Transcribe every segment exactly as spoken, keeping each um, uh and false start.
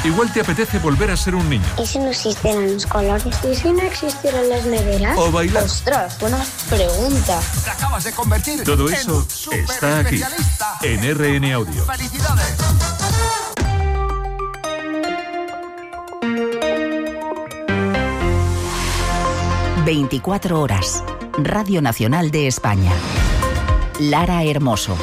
Igual te apetece volver a ser un niño. ¿Y si no existieran los colores? ¿Y si no existieran las neveras? O bailar. Ostras, buena pregunta. Te acabas de convertir Todo eso en está aquí, en R N Audio. ¡Felicidades! veinticuatro horas. Radio Nacional de España. Lara Hermoso.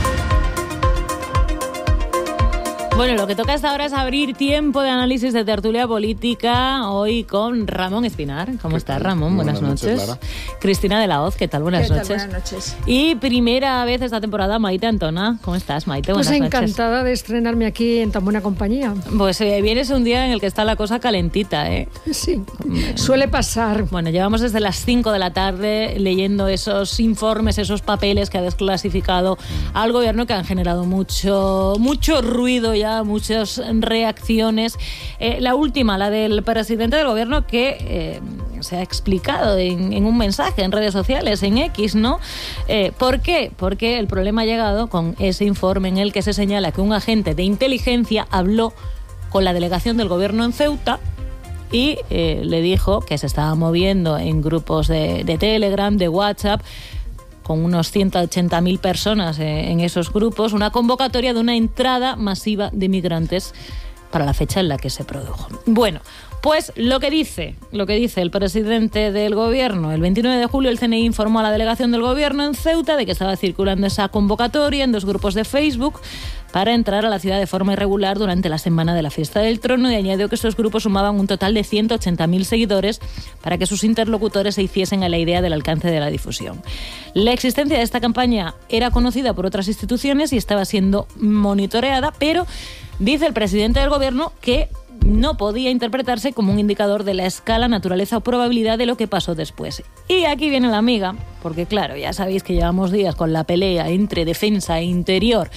Bueno, lo que toca hasta ahora es abrir tiempo de análisis de tertulia política, hoy con Ramón Espinar. ¿Cómo estás, Ramón? Buenas, Buenas noches. noches Cristina de la Hoz, ¿qué tal? Buenas ¿Qué tal? noches. Buenas noches. Y primera vez esta temporada, Maite Antona. ¿Cómo estás, Maite? Buenas pues noches. Pues encantada de estrenarme aquí en tan buena compañía. Pues eh, vienes un día en el que está la cosa calentita, ¿eh? Sí, suele pasar. Bueno, llevamos desde las cinco de la tarde leyendo esos informes, esos papeles que ha desclasificado al gobierno, que han generado mucho, mucho ruido ya, muchas reacciones. Eh, la última, la del presidente del gobierno, que eh, se ha explicado en, en un mensaje en redes sociales, en X, ¿no? Eh, ¿Por qué? Porque el problema ha llegado con ese informe en el que se señala que un agente de inteligencia habló con la delegación del gobierno en Ceuta y eh, le dijo que se estaba moviendo en grupos de, de Telegram, de WhatsApp, con unos ciento ochenta mil personas en esos grupos, una convocatoria de una entrada masiva de migrantes para la fecha en la que se produjo. Bueno, pues lo que dice, lo que dice el presidente del gobierno, el veintinueve de julio el C N I informó a la delegación del gobierno en Ceuta de que estaba circulando esa convocatoria en dos grupos de Facebook para entrar a la ciudad de forma irregular durante la semana de la Fiesta del Trono, y añadió que estos grupos sumaban un total de ciento ochenta mil seguidores para que sus interlocutores se hiciesen a la idea del alcance de la difusión. La existencia de esta campaña era conocida por otras instituciones y estaba siendo monitoreada, pero dice el presidente del gobierno que no podía interpretarse como un indicador de la escala, naturaleza o probabilidad de lo que pasó después. Y aquí viene la amiga, porque claro, ya sabéis que llevamos días con la pelea entre defensa e interior.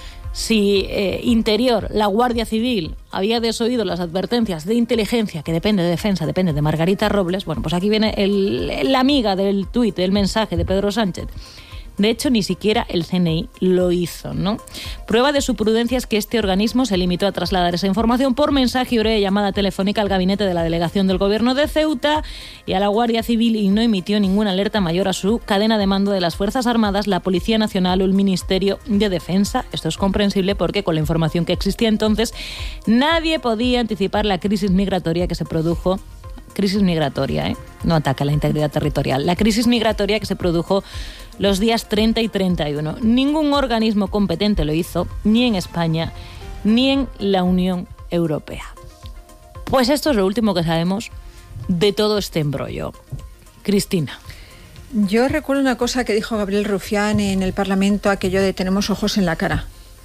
Si eh, Interior, la Guardia Civil, había desoído las advertencias de inteligencia, que depende de defensa, depende de Margarita Robles, bueno, pues aquí viene el, la amiga del tuit, del mensaje de Pedro Sánchez. De hecho, ni siquiera el C N I lo hizo, ¿no? Prueba de su prudencia es que este organismo se limitó a trasladar esa información por mensaje y breve llamada telefónica al gabinete de la delegación del gobierno de Ceuta y a la Guardia Civil, y no emitió ninguna alerta mayor a su cadena de mando de las Fuerzas Armadas, la Policía Nacional o el Ministerio de Defensa. Esto es comprensible porque con la información que existía entonces nadie podía anticipar la crisis migratoria que se produjo. Crisis migratoria, ¿eh? No ataca la integridad territorial. La crisis migratoria que se produjo los días treinta y treinta y uno. Ningún organismo competente lo hizo, ni en España, ni en la Unión Europea. Pues esto es lo último que sabemos de todo este embrollo. Cristina. Yo recuerdo una cosa que dijo Gabriel Rufián en el Parlamento, aquello de tenemos ojos en la cara.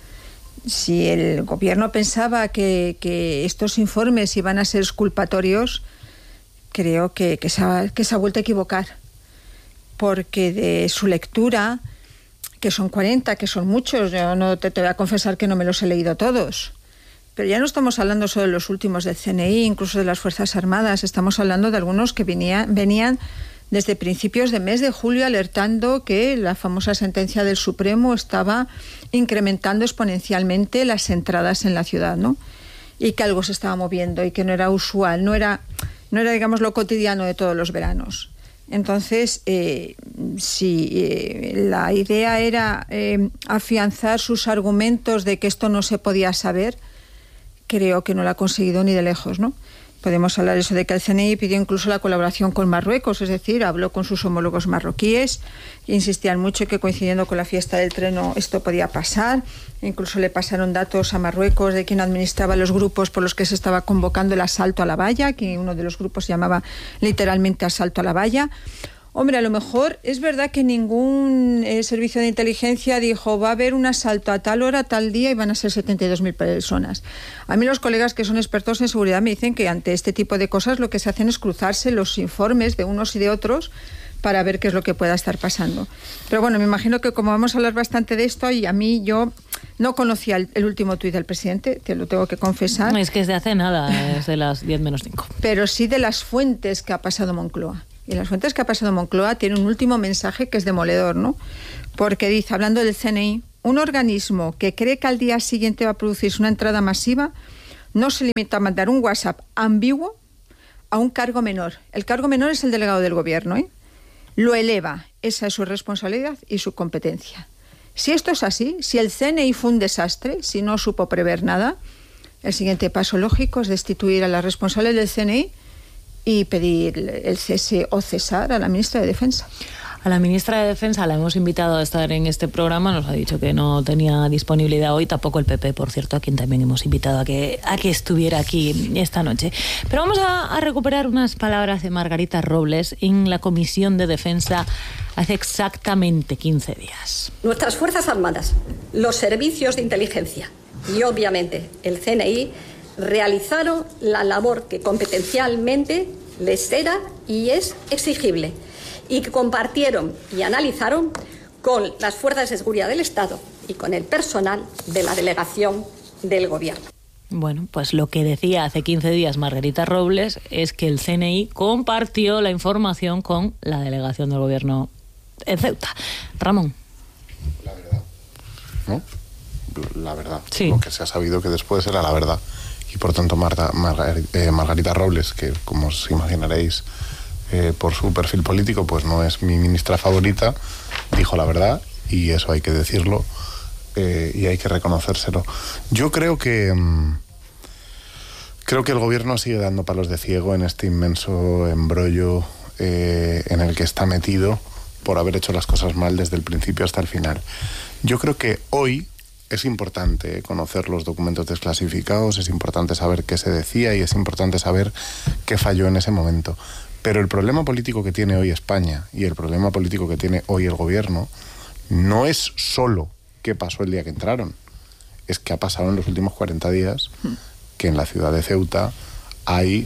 Si el gobierno pensaba que, que estos informes iban a ser exculpatorios, creo que, que, se ha, que se ha vuelto a equivocar. Porque de su lectura, que son cuarenta, que son muchos, yo no te, te voy a confesar que no me los he leído todos, pero ya no estamos hablando solo de los últimos del C N I, incluso de las Fuerzas Armadas, estamos hablando de algunos que venía, venían desde principios de mes de julio alertando que la famosa sentencia del Supremo estaba incrementando exponencialmente las entradas en la ciudad, ¿no? Y que algo se estaba moviendo y que no era usual, no era, no era digamos, lo cotidiano de todos los veranos. Entonces, eh, si eh, la idea era eh, afianzar sus argumentos de que esto no se podía saber, creo que no lo ha conseguido ni de lejos, ¿no? Podemos hablar eso de que el C N I pidió incluso la colaboración con Marruecos, es decir, habló con sus homólogos marroquíes, que insistían mucho que coincidiendo con la fiesta del Trono esto podía pasar. Incluso le pasaron datos a Marruecos de quien administraba los grupos por los que se estaba convocando el asalto a la valla, que uno de los grupos se llamaba literalmente asalto a la valla. Hombre, a lo mejor es verdad que ningún eh, servicio de inteligencia dijo va a haber un asalto a tal hora, tal día y van a ser setenta y dos mil personas. A mí los colegas que son expertos en seguridad me dicen que ante este tipo de cosas lo que se hacen es cruzarse los informes de unos y de otros para ver qué es lo que pueda estar pasando. Pero bueno, me imagino que como vamos a hablar bastante de esto, y a mí yo no conocía el, el último tuit del presidente, te lo tengo que confesar. Es que es de hace nada, es de las diez menos cinco. Pero sí de las fuentes que ha pasado Moncloa. Y las fuentes que ha pasado Moncloa tiene un último mensaje que es demoledor, ¿no? Porque dice, hablando del C N I, un organismo que cree que al día siguiente va a producirse una entrada masiva no se limita a mandar un WhatsApp ambiguo a un cargo menor. El cargo menor es el delegado del gobierno, ¿eh? Lo eleva. Esa es su responsabilidad y su competencia. Si esto es así, si el C N I fue un desastre, si no supo prever nada, el siguiente paso lógico es destituir a la responsable del C N I y pedir el cese o cesar a la ministra de Defensa. A la ministra de Defensa la hemos invitado a estar en este programa, nos ha dicho que no tenía disponibilidad hoy, tampoco el P P, por cierto, a quien también hemos invitado a que, a que estuviera aquí esta noche. Pero vamos a, a recuperar unas palabras de Margarita Robles en la Comisión de Defensa hace exactamente quince días. Nuestras Fuerzas Armadas, los servicios de inteligencia y obviamente el C N I realizaron la labor que competencialmente les era y es exigible, y que compartieron y analizaron con las fuerzas de seguridad del Estado y con el personal de la delegación del Gobierno. Bueno, pues lo que decía hace quince días Margarita Robles es que el C N I compartió la información con la delegación del Gobierno en Ceuta. Ramón. La verdad, ¿no? La verdad. Sí. Lo que se ha sabido que después era la verdad. Y por tanto Marta, Margar, eh, Margarita Robles, que como os imaginaréis, Eh, por su perfil político, pues no es mi ministra favorita, dijo la verdad, y eso hay que decirlo, eh, y hay que reconocérselo. Yo creo que mmm, creo que el gobierno sigue dando palos de ciego en este inmenso embrollo eh, en el que está metido por haber hecho las cosas mal desde el principio hasta el final. Yo creo que hoy es importante conocer los documentos desclasificados, es importante saber qué se decía y es importante saber qué falló en ese momento. Pero el problema político que tiene hoy España y el problema político que tiene hoy el gobierno no es solo qué pasó el día que entraron, es que ha pasado en los últimos cuarenta días que en la ciudad de Ceuta hay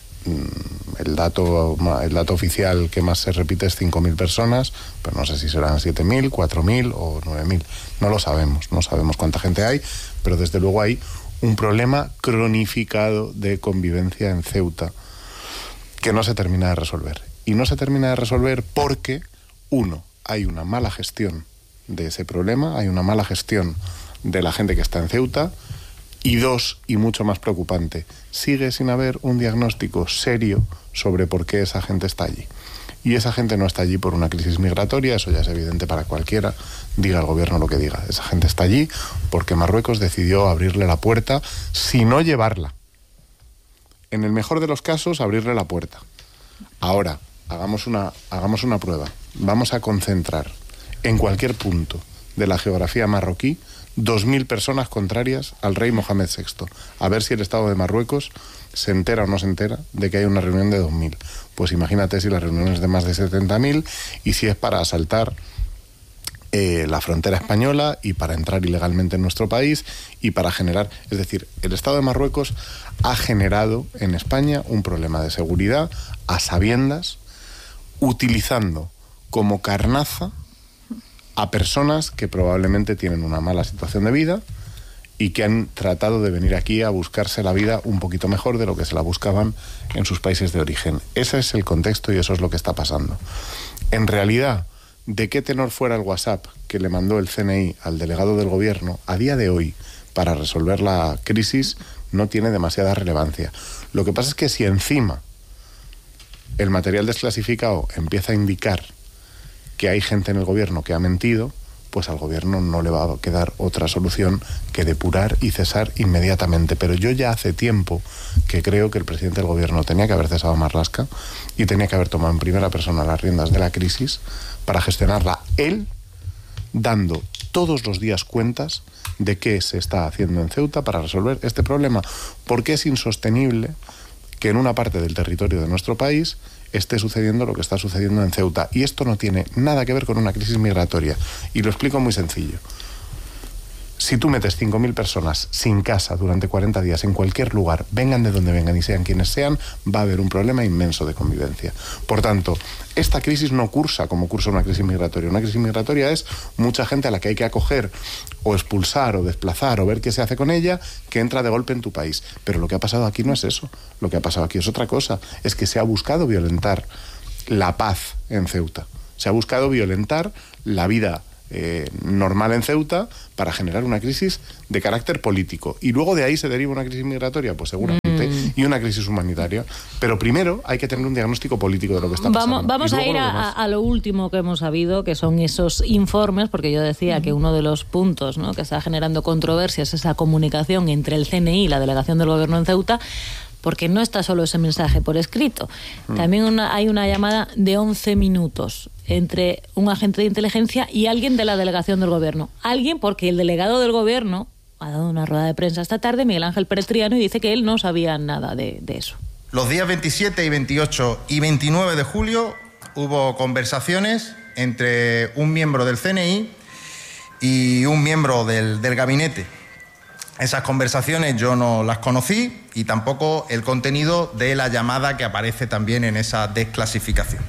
mmm, el dato el dato oficial que más se repite es cinco mil personas, pero no sé si serán siete mil, cuatro mil o nueve mil, no lo sabemos, no sabemos cuánta gente hay, pero desde luego hay un problema cronificado de convivencia en Ceuta que no se termina de resolver. Y no se termina de resolver porque, uno, hay una mala gestión de ese problema, hay una mala gestión de la gente que está en Ceuta, y dos, y mucho más preocupante, sigue sin haber un diagnóstico serio sobre por qué esa gente está allí. Y esa gente no está allí por una crisis migratoria, eso ya es evidente para cualquiera, diga el gobierno lo que diga. Esa gente está allí porque Marruecos decidió abrirle la puerta, si no llevarla. En el mejor de los casos, abrirle la puerta. Ahora, hagamos una, hagamos una prueba. Vamos a concentrar en cualquier punto de la geografía marroquí dos mil personas contrarias al rey Mohamed sexto. A ver si el Estado de Marruecos se entera o no se entera de que hay una reunión de dos mil. Pues imagínate si la reunión es de más de setenta mil y si es para asaltar Eh, la frontera española y para entrar ilegalmente en nuestro país y para generar, es decir, el Estado de Marruecos ha generado en España un problema de seguridad a sabiendas, utilizando como carnaza a personas que probablemente tienen una mala situación de vida y que han tratado de venir aquí a buscarse la vida un poquito mejor de lo que se la buscaban en sus países de origen. Ese es el contexto y eso es lo que está pasando. En realidad, de qué tenor fuera el WhatsApp que le mandó el C N I al delegado del gobierno, a día de hoy, para resolver la crisis, no tiene demasiada relevancia. Lo que pasa es que si encima el material desclasificado empieza a indicar que hay gente en el gobierno que ha mentido, pues al gobierno no le va a quedar otra solución que depurar y cesar inmediatamente. Pero yo ya hace tiempo que creo que el presidente del gobierno tenía que haber cesado a Marlaska y tenía que haber tomado en primera persona las riendas de la crisis para gestionarla él, dando todos los días cuentas de qué se está haciendo en Ceuta para resolver este problema, porque es insostenible que en una parte del territorio de nuestro país esté sucediendo lo que está sucediendo en Ceuta. Y esto no tiene nada que ver con una crisis migratoria. Y lo explico muy sencillo. Si tú metes cinco mil personas sin casa durante cuarenta días en cualquier lugar, vengan de donde vengan y sean quienes sean, va a haber un problema inmenso de convivencia. Por tanto, esta crisis no cursa como cursa una crisis migratoria. Una crisis migratoria es mucha gente a la que hay que acoger o expulsar o desplazar o ver qué se hace con ella, que entra de golpe en tu país. Pero lo que ha pasado aquí no es eso. Lo que ha pasado aquí es otra cosa. Es que se ha buscado violentar la paz en Ceuta. Se ha buscado violentar la vida eh, normal en Ceuta para generar una crisis de carácter político. Y luego de ahí se deriva una crisis migratoria, pues seguramente, mm. y una crisis humanitaria. Pero primero hay que tener un diagnóstico político de lo que está pasando. Vamos, vamos a ir lo a, a lo último que hemos sabido, que son esos informes, porque yo decía mm. que uno de los puntos, ¿no?, que está generando controversias es esa comunicación entre el C N I y la delegación del gobierno en Ceuta, porque no está solo ese mensaje por escrito. Mm. También una, hay una llamada de once minutos entre un agente de inteligencia y alguien de la delegación del gobierno. Alguien porque el delegado del gobierno ha dado una rueda de prensa esta tarde, Miguel Ángel Pérez Triano, y dice que él no sabía nada de, de eso. Los días veintisiete y veintiocho y veintinueve de julio hubo conversaciones entre un miembro del C N I y un miembro del, del gabinete. Esas conversaciones yo no las conocí y tampoco el contenido de la llamada que aparece también en esa desclasificación.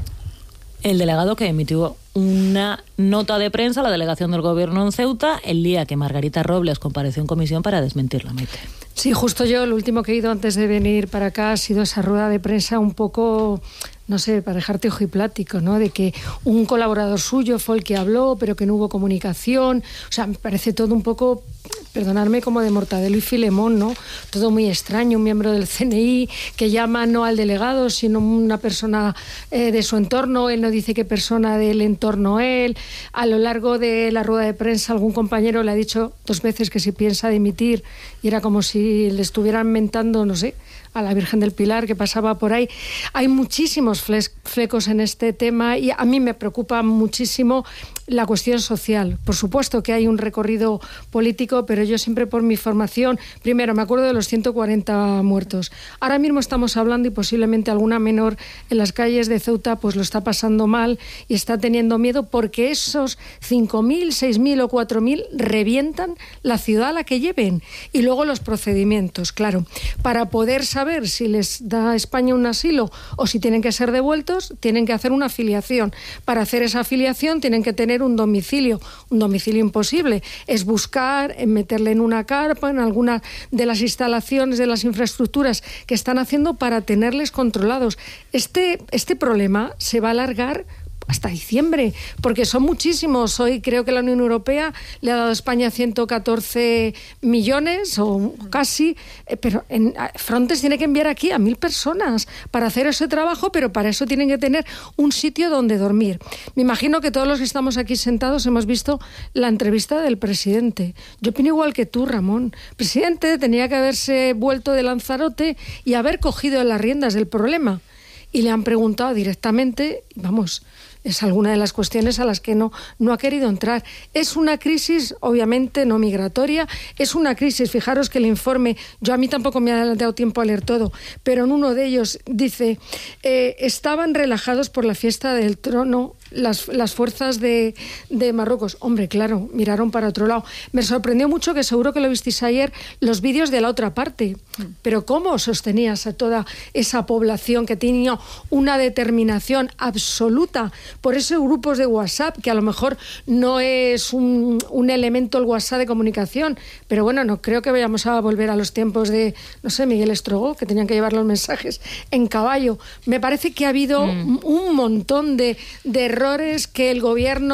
El delegado que emitió una nota de prensa a la delegación del gobierno en Ceuta el día que Margarita Robles compareció en comisión para desmentirla, Maite. Sí, justo yo lo último que he ido antes de venir para acá ha sido esa rueda de prensa un poco, no sé, para dejarte ojiplático, ¿no? De que un colaborador suyo fue el que habló, pero que no hubo comunicación. O sea, me parece todo un poco, perdonadme, como de Mortadelo y Filemón, ¿no? Todo muy extraño, un miembro del C N I que llama no al delegado, sino una persona eh, de su entorno. Él no dice qué persona del entorno él. A lo largo de la rueda de prensa algún compañero le ha dicho dos veces que si piensa dimitir, y era como si le estuvieran mentando, no sé, a la Virgen del Pilar que pasaba por ahí. Hay muchísimos flecos en este tema y a mí me preocupa muchísimo la cuestión social. Por supuesto que hay un recorrido político, pero yo siempre por mi formación, primero me acuerdo de los ciento cuarenta muertos. Ahora mismo estamos hablando y posiblemente alguna menor en las calles de Ceuta pues lo está pasando mal y está teniendo miedo porque esos cinco mil, seis mil o cuatro mil revientan la ciudad a la que lleven. Y luego los procedimientos, claro, para poder saber si les da España un asilo o si tienen que ser devueltos, tienen que hacer una afiliación. Para hacer esa afiliación tienen que tener un domicilio, un domicilio imposible. Es buscar, meterle en una carpa, en alguna de las instalaciones, de las infraestructuras que están haciendo para tenerles controlados. Este, este problema se va a alargar hasta diciembre, porque son muchísimos. Hoy creo que la Unión Europea le ha dado a España ciento catorce millones o casi, pero en Frontex tiene que enviar aquí a mil personas para hacer ese trabajo, pero para eso tienen que tener un sitio donde dormir. Me imagino que todos los que estamos aquí sentados hemos visto la entrevista del presidente. Yo opino igual que tú, Ramón. El presidente tenía que haberse vuelto de Lanzarote y haber cogido las riendas del problema. Y le han preguntado directamente, vamos, es alguna de las cuestiones a las que no, no ha querido entrar. Es una crisis, obviamente, no migratoria, es una crisis, fijaros que el informe, yo a mí tampoco me ha dado tiempo a leer todo, pero en uno de ellos dice, eh, estaban relajados por la fiesta del trono las, las fuerzas de, de Marruecos. Hombre, claro, miraron para otro lado. Me sorprendió mucho, que seguro que lo visteis ayer, los vídeos de la otra parte. Pero ¿cómo sostenías a toda esa población que tenía una determinación absoluta por esos grupos de WhatsApp, que a lo mejor no es un, un elemento el WhatsApp de comunicación, pero bueno, no creo que vayamos a volver a los tiempos de, no sé, Miguel Estrogó, que tenían que llevar los mensajes en caballo. Me parece que ha habido mm. un montón de, de errores que el gobierno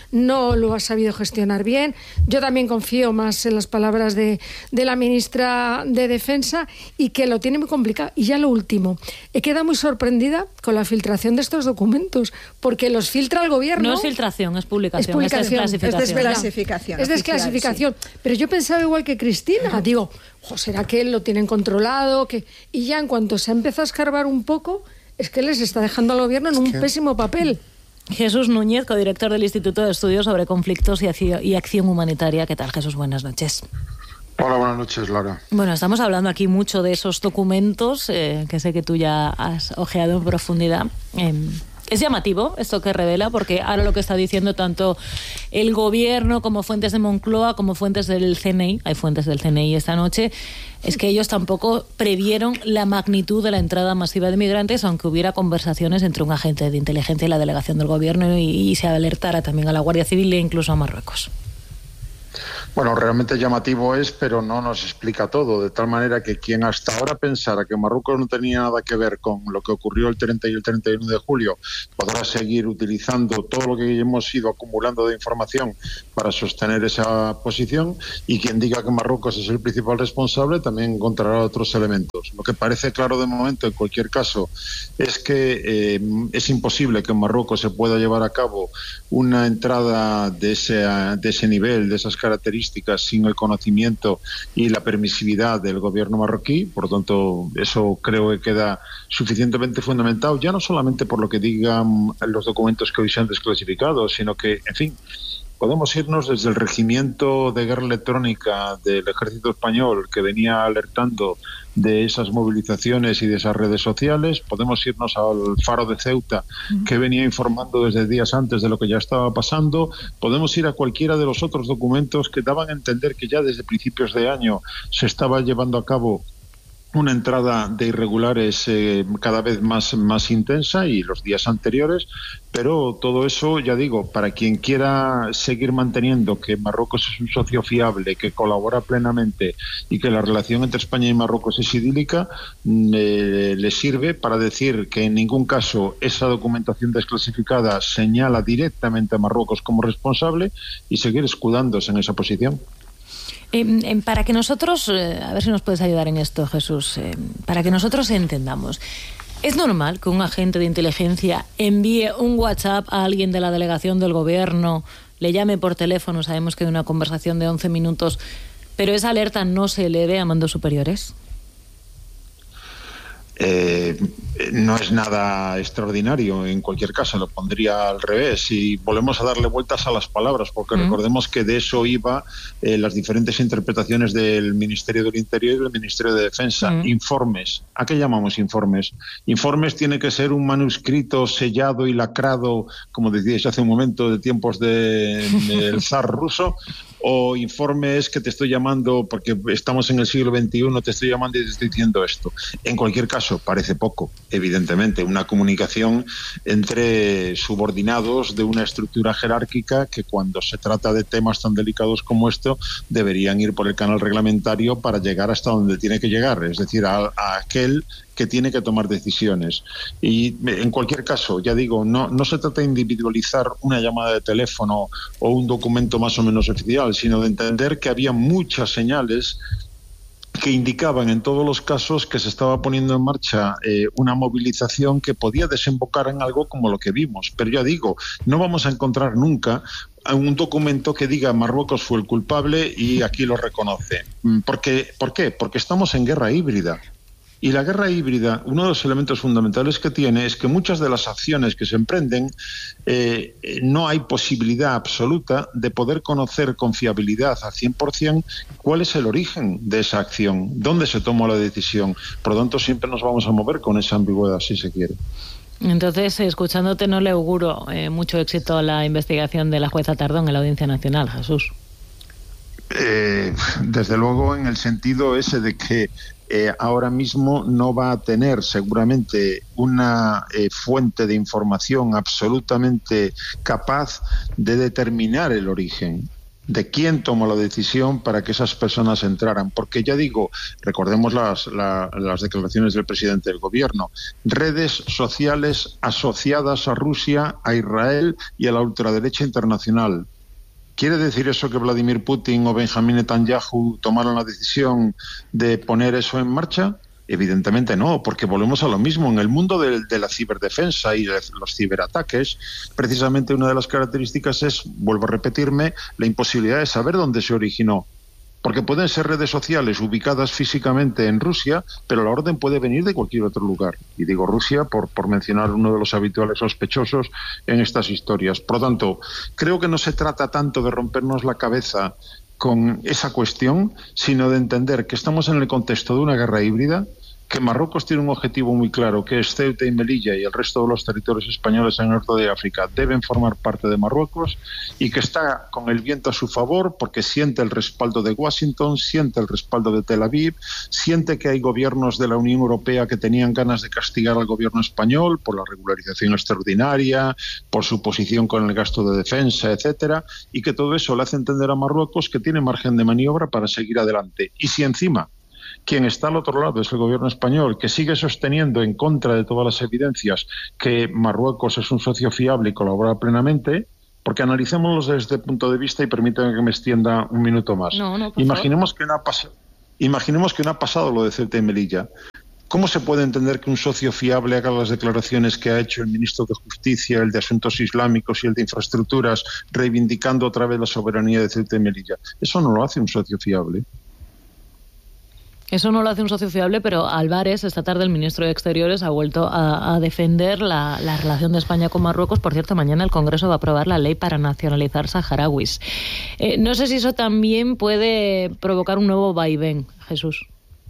no lo ha sabido gestionar bien. Yo también confío más en las palabras de, de la ministra de Defensa y que lo tiene muy complicado. Y ya lo último, he quedado muy sorprendida con la filtración de estos documentos, porque los filtra el gobierno. No es filtración, es publicación, es, publicación, es desclasificación. Es desclasificación. Es desclasificación. Sí. Pero yo pensaba igual que Cristina. Uh-huh. Digo, jo, ¿será que lo tienen controlado? Que... Y ya en cuanto se empieza a escarbar un poco, es que les está dejando al gobierno en es un que... pésimo papel. Jesús Núñez, codirector del Instituto de Estudios sobre Conflictos y, Acción, y Acción Humanitaria. ¿Qué tal, Jesús? Buenas noches. Hola, buenas noches, Laura. Bueno, estamos hablando aquí mucho de esos documentos eh, que sé que tú ya has ojeado en profundidad. Eh, es llamativo esto que revela, porque ahora lo que está diciendo tanto el gobierno como fuentes de Moncloa como fuentes del C N I, hay fuentes del C N I esta noche, es que ellos tampoco previeron la magnitud de la entrada masiva de migrantes, aunque hubiera conversaciones entre un agente de inteligencia y la delegación del gobierno y, y se alertara también a la Guardia Civil e incluso a Marruecos. Bueno, realmente llamativo es, pero no nos explica todo, de tal manera que quien hasta ahora pensara que Marruecos no tenía nada que ver con lo que ocurrió el treinta y el treinta y uno de julio, podrá seguir utilizando todo lo que hemos ido acumulando de información para sostener esa posición, y quien diga que Marruecos es el principal responsable también encontrará otros elementos. Lo que parece claro de momento, en cualquier caso, es que eh, es imposible que en Marruecos se pueda llevar a cabo una entrada de ese, de ese nivel, de esas características, sin el conocimiento y la permisividad del gobierno marroquí. Por lo tanto, eso creo que queda suficientemente fundamentado, ya no solamente por lo que digan los documentos que hoy se han desclasificado, sino que, en fin, podemos irnos desde el regimiento de guerra electrónica del ejército español, que venía alertando de esas movilizaciones y de esas redes sociales, podemos irnos al Faro de Ceuta, que venía informando desde días antes de lo que ya estaba pasando, podemos ir a cualquiera de los otros documentos que daban a entender que ya desde principios de año se estaba llevando a cabo una entrada de irregulares eh, cada vez más, más intensa, y los días anteriores, pero todo eso, ya digo, para quien quiera seguir manteniendo que Marruecos es un socio fiable, que colabora plenamente y que la relación entre España y Marruecos es idílica, eh, le sirve para decir que en ningún caso esa documentación desclasificada señala directamente a Marruecos como responsable, y seguir escudándose en esa posición. Eh, eh, para que nosotros, eh, a ver si nos puedes ayudar en esto, Jesús, eh, para que nosotros entendamos, ¿es normal que un agente de inteligencia envíe un WhatsApp a alguien de la delegación del gobierno, le llame por teléfono, sabemos que hay una conversación de once minutos, pero esa alerta no se eleve a mandos superiores? Eh, no es nada extraordinario, en cualquier caso lo pondría al revés, y volvemos a darle vueltas a las palabras, porque mm. recordemos que de eso iba eh, las diferentes interpretaciones del Ministerio del Interior y del Ministerio de Defensa. Mm. Informes. ¿A qué llamamos informes? Informes tiene que ser un manuscrito sellado y lacrado, como decíais hace un momento, de tiempos del de, de zar ruso, o informe es que te estoy llamando porque estamos en el siglo veintiuno, te estoy llamando y te estoy diciendo esto. En cualquier caso, parece poco, evidentemente, una comunicación entre subordinados de una estructura jerárquica que, cuando se trata de temas tan delicados como esto, deberían ir por el canal reglamentario para llegar hasta donde tiene que llegar, es decir, a, a aquel que tiene que tomar decisiones. Y en cualquier caso, ya digo, no, no se trata de individualizar una llamada de teléfono o un documento más o menos oficial, sino de entender que había muchas señales que indicaban en todos los casos que se estaba poniendo en marcha eh, una movilización que podía desembocar en algo como lo que vimos. Pero ya digo, no vamos a encontrar nunca un documento que diga Marruecos fue el culpable y aquí lo reconoce. ¿Por qué? ¿Por qué? Porque estamos en guerra híbrida. Y la guerra híbrida, uno de los elementos fundamentales que tiene es que muchas de las acciones que se emprenden eh, no hay posibilidad absoluta de poder conocer con fiabilidad al cien por ciento cuál es el origen de esa acción, dónde se tomó la decisión. Por lo tanto, siempre nos vamos a mover con esa ambigüedad, si se quiere. Entonces, escuchándote, no le auguro eh, mucho éxito a la investigación de la jueza Tardón en la Audiencia Nacional, Jesús. Eh, desde luego, en el sentido ese de que Eh, ahora mismo no va a tener seguramente una eh, fuente de información absolutamente capaz de determinar el origen de quién tomó la decisión para que esas personas entraran. Porque ya digo, recordemos las, la, las declaraciones del presidente del gobierno, redes sociales asociadas a Rusia, a Israel y a la ultraderecha internacional. ¿Quiere decir eso que Vladimir Putin o Benjamín Netanyahu tomaron la decisión de poner eso en marcha? Evidentemente no, porque volvemos a lo mismo. En el mundo de, de la ciberdefensa y de los ciberataques, precisamente una de las características es, vuelvo a repetirme, la imposibilidad de saber dónde se originó. Porque pueden ser redes sociales ubicadas físicamente en Rusia, pero la orden puede venir de cualquier otro lugar. Y digo Rusia por, por mencionar uno de los habituales sospechosos en estas historias. Por lo tanto, creo que no se trata tanto de rompernos la cabeza con esa cuestión, sino de entender que estamos en el contexto de una guerra híbrida, que Marruecos tiene un objetivo muy claro, que es Ceuta y Melilla y el resto de los territorios españoles en el norte de África deben formar parte de Marruecos, y que está con el viento a su favor porque siente el respaldo de Washington, siente el respaldo de Tel Aviv, siente que hay gobiernos de la Unión Europea que tenían ganas de castigar al gobierno español por la regularización extraordinaria, por su posición con el gasto de defensa, etcétera, y que todo eso le hace entender a Marruecos que tiene margen de maniobra para seguir adelante. Y si encima quien está al otro lado es el gobierno español, que sigue sosteniendo en contra de todas las evidencias que Marruecos es un socio fiable y colabora plenamente, porque analicémoslo desde este punto de vista, y permítanme que me extienda un minuto más. No, no, por Imaginemos que no ha pasado, imaginemos que no ha pasado lo de Ceuta y Melilla. ¿Cómo se puede entender que un socio fiable haga las declaraciones que ha hecho el ministro de Justicia, el de Asuntos Islámicos y el de Infraestructuras, reivindicando otra vez la soberanía de Ceuta y Melilla? Eso no lo hace un socio fiable. Eso no lo hace un socio fiable, pero Álvarez, esta tarde el ministro de Exteriores, ha vuelto a, a defender la, la relación de España con Marruecos. Por cierto, mañana el Congreso va a aprobar la ley para nacionalizar saharauis. Eh, no sé si eso también puede provocar un nuevo vaivén, Jesús.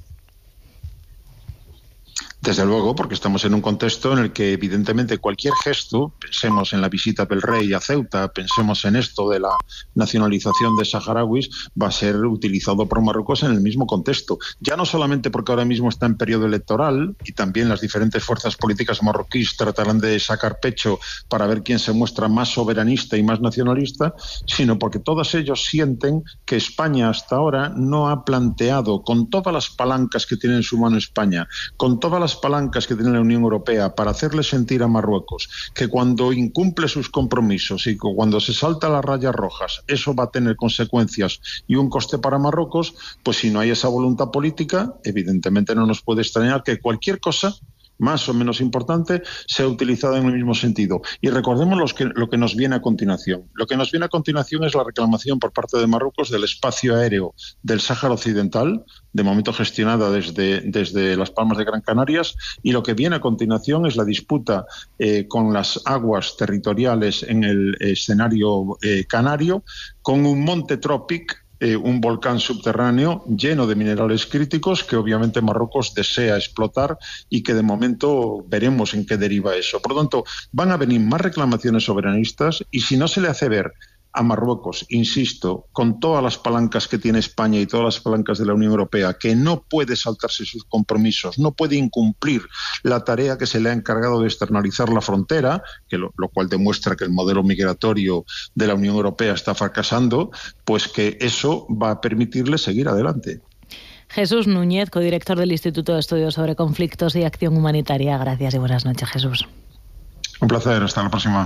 Desde luego, porque estamos en un contexto en el que evidentemente cualquier gesto, pensemos en la visita del rey a Ceuta, pensemos en esto de la nacionalización de saharauis, va a ser utilizado por Marruecos en el mismo contexto. Ya no solamente porque ahora mismo está en periodo electoral y también las diferentes fuerzas políticas marroquíes tratarán de sacar pecho para ver quién se muestra más soberanista y más nacionalista, sino porque todos ellos sienten que España hasta ahora no ha planteado, con todas las palancas que tiene en su mano España, con todas las palancas que tiene la Unión Europea para hacerle sentir a Marruecos que cuando incumple sus compromisos y que cuando se salta las rayas rojas eso va a tener consecuencias y un coste para Marruecos, pues si no hay esa voluntad política, evidentemente no nos puede extrañar que cualquier cosa más o menos importante, sea utilizada en el mismo sentido. Y recordemos los que, lo que nos viene a continuación. Lo que nos viene a continuación es la reclamación por parte de Marruecos del espacio aéreo del Sáhara Occidental, de momento gestionada desde, desde Las Palmas de Gran Canarias, y lo que viene a continuación es la disputa eh, con las aguas territoriales en el escenario eh, canario, con un monte Tropic, Eh, un volcán subterráneo lleno de minerales críticos que obviamente Marruecos desea explotar y que de momento veremos en qué deriva eso. Por lo tanto, van a venir más reclamaciones soberanistas y si no se le hace ver a Marruecos, insisto, con todas las palancas que tiene España y todas las palancas de la Unión Europea, que no puede saltarse sus compromisos, no puede incumplir la tarea que se le ha encargado de externalizar la frontera, que lo, lo cual demuestra que el modelo migratorio de la Unión Europea está fracasando, pues que eso va a permitirle seguir adelante. Jesús Núñez, codirector del Instituto de Estudios sobre Conflictos y Acción Humanitaria. Gracias y buenas noches, Jesús. Un placer, hasta la próxima.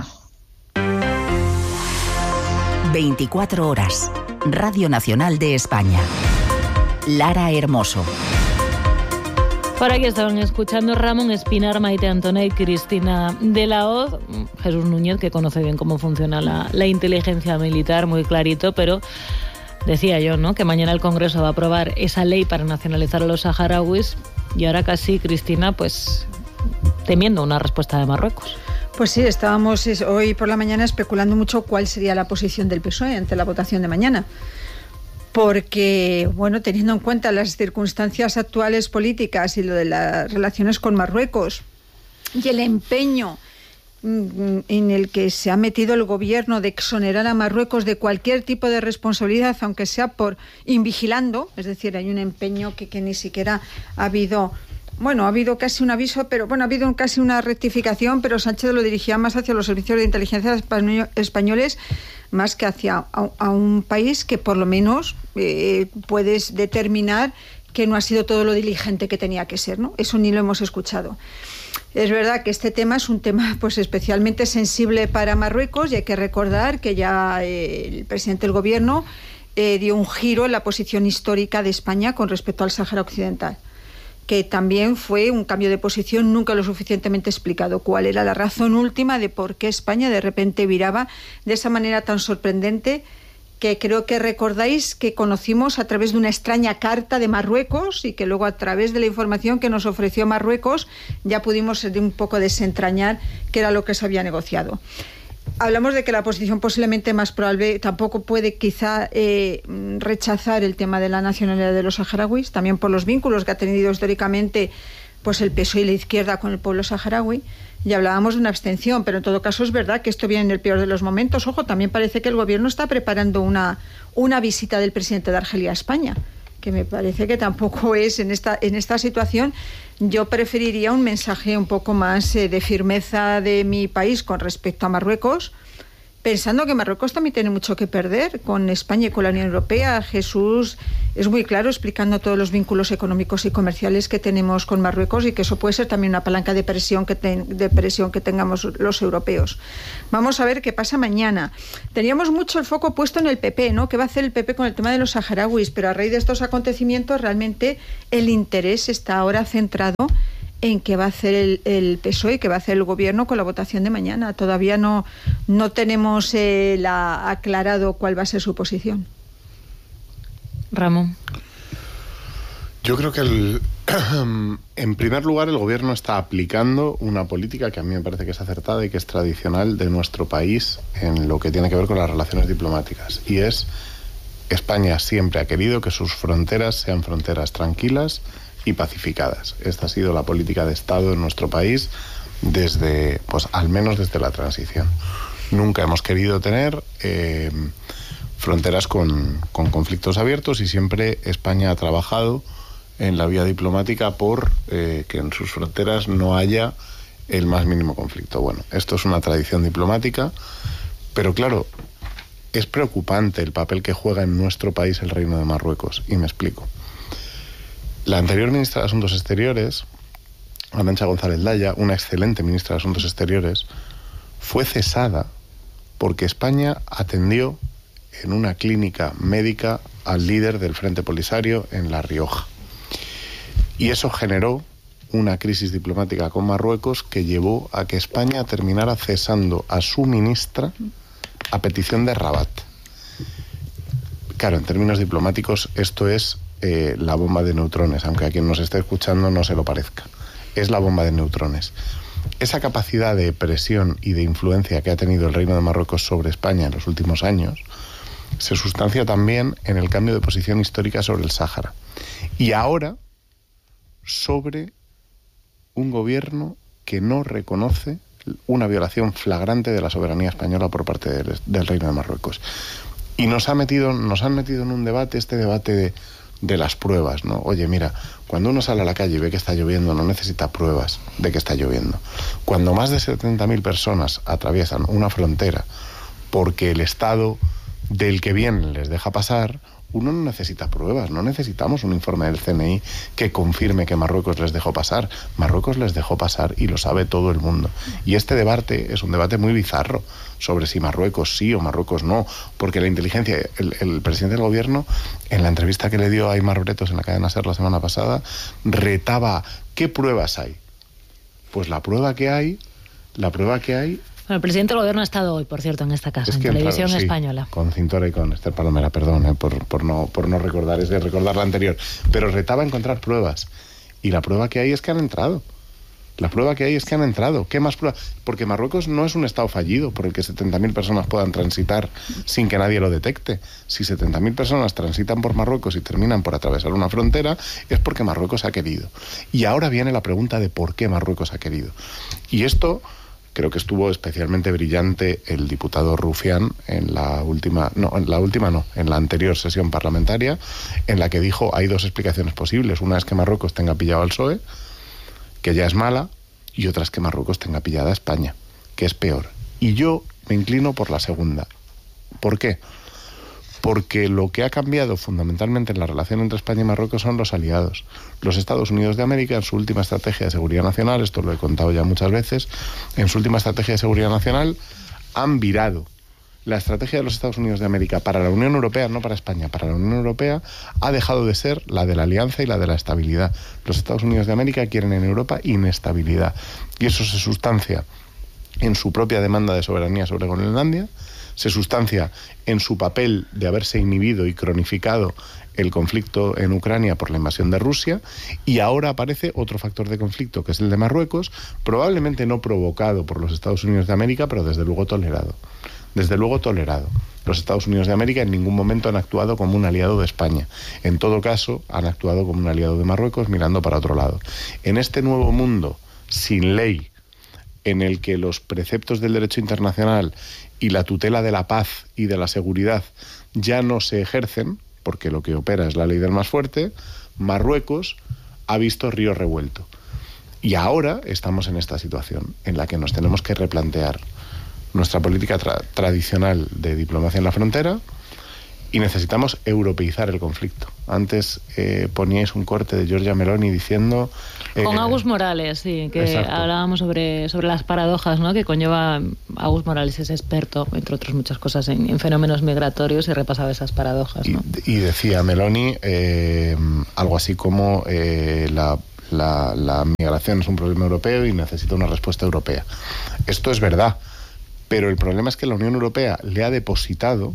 veinticuatro horas. Radio Nacional de España. Lara Hermoso. Por aquí estaban escuchando Ramón Espinar, Maite Antonet y Cristina de la Hoz. Jesús Núñez, que conoce bien cómo funciona la, la inteligencia militar, muy clarito, pero decía yo, ¿no?, que mañana el Congreso va a aprobar esa ley para nacionalizar a los saharauis y ahora casi Cristina, pues, temiendo una respuesta de Marruecos. Pues sí, estábamos hoy por la mañana especulando mucho cuál sería la posición del P S O E ante la votación de mañana. Porque, bueno, teniendo en cuenta las circunstancias actuales políticas y lo de las relaciones con Marruecos y el empeño en el que se ha metido el gobierno de exonerar a Marruecos de cualquier tipo de responsabilidad, aunque sea por invigilando, es decir, hay un empeño que, que ni siquiera ha habido... Bueno, ha habido casi un aviso, pero bueno, ha habido casi una rectificación, pero Sánchez lo dirigía más hacia los servicios de inteligencia españoles, más que hacia a, a un país que por lo menos eh, puedes determinar que no ha sido todo lo diligente que tenía que ser, ¿no? Eso ni lo hemos escuchado. Es verdad que este tema es un tema pues especialmente sensible para Marruecos y hay que recordar que ya eh, el presidente del gobierno eh, dio un giro en la posición histórica de España con respecto al Sáhara Occidental, que también fue un cambio de posición nunca lo suficientemente explicado. ¿Cuál era la razón última de por qué España de repente viraba de esa manera tan sorprendente que creo que recordáis que conocimos a través de una extraña carta de Marruecos y que luego a través de la información que nos ofreció Marruecos ya pudimos un poco desentrañar qué era lo que se había negociado? Hablamos de que la posición posiblemente más probable tampoco puede quizá eh, rechazar el tema de la nacionalidad de los saharauis, también por los vínculos que ha tenido históricamente pues el P S O E y la izquierda con el pueblo saharaui, y hablábamos de una abstención, pero en todo caso es verdad que esto viene en el peor de los momentos. Ojo, también parece que el gobierno está preparando una, una visita del presidente de Argelia a España, que me parece que tampoco es en esta, en esta situación. Yo preferiría un mensaje un poco más eh, de firmeza de mi país con respecto a Marruecos, pensando que Marruecos también tiene mucho que perder con España y con la Unión Europea. Jesús es muy claro explicando todos los vínculos económicos y comerciales que tenemos con Marruecos y que eso puede ser también una palanca de presión que, ten, de presión que tengamos los europeos. Vamos a ver qué pasa mañana. Teníamos mucho el foco puesto en el P P, ¿no? ¿Qué va a hacer el P P con el tema de los saharauis? Pero a raíz de estos acontecimientos realmente el interés está ahora centrado en qué va a hacer el, el P S O E y qué va a hacer el gobierno con la votación de mañana. Todavía no, no tenemos eh, la, aclarado cuál va a ser su posición. Ramón. Yo creo que el, en primer lugar el gobierno está aplicando una política que a mí me parece que es acertada y que es tradicional de nuestro país en lo que tiene que ver con las relaciones diplomáticas, y es: España siempre ha querido que sus fronteras sean fronteras tranquilas y pacificadas. Esta ha sido la política de Estado en nuestro país desde, pues al menos desde la transición. Nunca hemos querido tener eh, fronteras con, con conflictos abiertos, y siempre España ha trabajado en la vía diplomática por eh, que en sus fronteras no haya el más mínimo conflicto. Bueno, esto es una tradición diplomática, pero claro, es preocupante el papel que juega en nuestro país el Reino de Marruecos, y me explico. La anterior ministra de Asuntos Exteriores, Arantxa González Laya, una excelente ministra de Asuntos Exteriores, fue cesada porque España atendió en una clínica médica al líder del Frente Polisario en La Rioja. Y eso generó una crisis diplomática con Marruecos que llevó a que España terminara cesando a su ministra a petición de Rabat. Claro, en términos diplomáticos esto es eh, la bomba de neutrones, aunque a quien nos esté escuchando no se lo parezca. Es la bomba de neutrones. Esa capacidad de presión y de influencia que ha tenido el Reino de Marruecos sobre España en los últimos años se sustancia también en el cambio de posición histórica sobre el Sáhara. Y ahora sobre un gobierno que no reconoce una violación flagrante de la soberanía española por parte del, del Reino de Marruecos. Y nos ha metido, nos han metido en un debate, este debate de, de las pruebas, ¿no? Oye, mira, cuando uno sale a la calle y ve que está lloviendo, no necesita pruebas de que está lloviendo. Cuando más de setenta mil personas atraviesan una frontera porque el Estado del que vienen les deja pasar, uno no necesita pruebas, no necesitamos un informe del C N I que confirme que Marruecos les dejó pasar. Marruecos les dejó pasar y lo sabe todo el mundo. Y este debate es un debate muy bizarro sobre si Marruecos sí o Marruecos no, porque la inteligencia, el, el presidente del gobierno, en la entrevista que le dio a Aimar Bretos en la cadena SER la semana pasada, retaba: ¿qué pruebas hay? Pues la prueba que hay, la prueba que hay... Bueno, el presidente del gobierno ha estado hoy, por cierto, en esta casa, es en que, Televisión claro, sí, Española. Con Cintora y con Esther Palomera, perdón, eh, por, por, no, por no recordar, es de recordar la anterior. Pero retaba encontrar pruebas. Y la prueba que hay es que han entrado. La prueba que hay es que han entrado. ¿Qué más pruebas? Porque Marruecos no es un estado fallido por el que setenta mil personas puedan transitar sin que nadie lo detecte. Si setenta mil personas transitan por Marruecos y terminan por atravesar una frontera, es porque Marruecos ha querido. Y ahora viene la pregunta de por qué Marruecos ha querido. Y esto... Creo que estuvo especialmente brillante el diputado Rufián en la última, no, en la última no, en la anterior sesión parlamentaria, en la que dijo: hay dos explicaciones posibles. Una es que Marruecos tenga pillado al P S O E, que ya es mala, y otra es que Marruecos tenga pillada a España, que es peor. Y yo me inclino por la segunda. ¿Por qué? Porque lo que ha cambiado fundamentalmente en la relación entre España y Marruecos son los aliados. Los Estados Unidos de América, en su última estrategia de seguridad nacional, esto lo he contado ya muchas veces, en su última estrategia de seguridad nacional han virado. La estrategia de los Estados Unidos de América para la Unión Europea, no para España, para la Unión Europea, ha dejado de ser la de la alianza y la de la estabilidad. Los Estados Unidos de América quieren en Europa inestabilidad. Y eso se sustancia en su propia demanda de soberanía sobre Groenlandia, se sustancia en su papel de haberse inhibido y cronificado el conflicto en Ucrania por la invasión de Rusia, y ahora aparece otro factor de conflicto, que es el de Marruecos, probablemente no provocado por los Estados Unidos de América, pero desde luego tolerado. desde luego tolerado. Los Estados Unidos de América en ningún momento han actuado como un aliado de España. En todo caso, han actuado como un aliado de Marruecos mirando para otro lado. En este nuevo mundo, sin ley, en el que los preceptos del derecho internacional y la tutela de la paz y de la seguridad ya no se ejercen, porque lo que opera es la ley del más fuerte, Marruecos ha visto río revuelto. Y ahora estamos en esta situación en la que nos tenemos que replantear nuestra política tra- tradicional de diplomacia en la frontera y necesitamos europeizar el conflicto. Antes eh, poníais un corte de Giorgia Meloni diciendo... Eh, Con Agus Morales, sí, que exacto. hablábamos sobre, sobre las paradojas, ¿no?, que conlleva. Agus Morales es experto, entre otras muchas cosas, en, en fenómenos migratorios y repasaba esas paradojas, ¿no? Y, y decía Meloni eh, algo así como eh, la, la, la migración es un problema europeo y necesita una respuesta europea. Esto es verdad, pero el problema es que la Unión Europea le ha depositado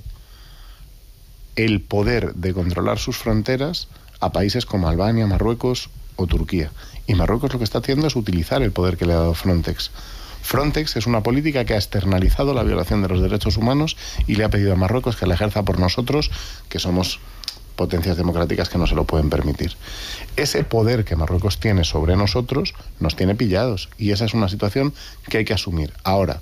el poder de controlar sus fronteras a países como Albania, Marruecos o Turquía. Y Marruecos lo que está haciendo es utilizar el poder que le ha dado Frontex. Frontex es una política que ha externalizado la violación de los derechos humanos y le ha pedido a Marruecos que la ejerza por nosotros, que somos potencias democráticas que no se lo pueden permitir. Ese poder que Marruecos tiene sobre nosotros nos tiene pillados y esa es una situación que hay que asumir. Ahora,